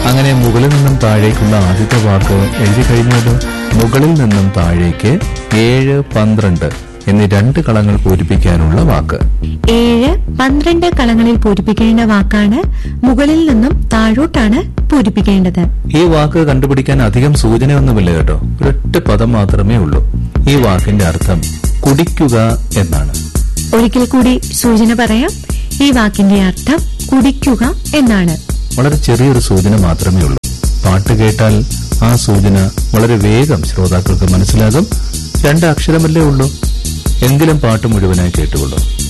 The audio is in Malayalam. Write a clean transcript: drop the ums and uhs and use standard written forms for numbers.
അങ്ങനെ മുകളിൽ നിന്നും താഴേക്കുള്ള ആദ്യത്തെ വാക്ക് എഴുതി കഴിഞ്ഞാലും മുകളിൽ നിന്നും താഴേക്ക് 7, 12 എന്നീ 2 കളങ്ങൾ പൂരിപ്പിക്കാനുള്ള വാക്ക്. 7, 12 കളങ്ങളിൽ പൂരിപ്പിക്കേണ്ട വാക്കാണ് മുകളിൽ നിന്നും താഴോട്ടാണ് പൂരിപ്പിക്കേണ്ടത്. ഈ വാക്ക് കണ്ടുപിടിക്കാൻ അധികം സൂചനയൊന്നുമില്ല കേട്ടോ. ഒരൊറ്റ പദം മാത്രമേ ഉള്ളൂ. ഈ വാക്കിന്റെ അർത്ഥം കുടിക്കുക എന്നാണ്. ഒരിക്കൽ കൂടി സൂചന പറയാം. ഈ വാക്കിന്റെ അർത്ഥം കുടിക്കുക എന്നാണ്. വളരെ ചെറിയൊരു സൂചന മാത്രമേ ഉള്ളൂ. പാട്ട് കേട്ടാൽ ആ സൂചന വളരെ വേഗം ശ്രോതാക്കൾക്ക് മനസ്സിലാകും. 2 അക്ഷരമല്ലേ ഉള്ളൂ. എങ്കിലും പാട്ട് മുഴുവനായി കേട്ടുകൊള്ളൂ.